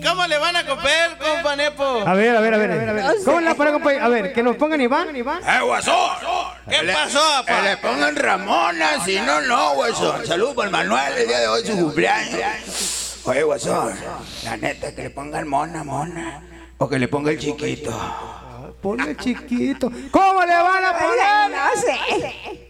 ¿Cómo le van a copiar, compa Nepo? A ver. ¿Cómo le van a compa? A ver, que nos pongan Iván. Guasón! ¿Qué pasó, Que papá? le pongan Ramona, si no, no, Guasón. Saludos para el Manuel, el día de hoy, su cumpleaños. Oye, Guasón, la neta, que le pongan mona. O que le ponga el chiquito. Ponle chiquito. ¿Cómo le van a poner? No sé.